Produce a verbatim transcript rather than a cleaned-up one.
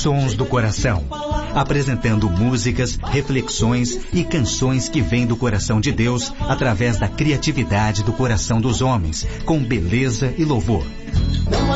Sons do Coração, apresentando músicas, reflexões e canções que vêm do coração de Deus através da criatividade do coração dos homens, com beleza e louvor.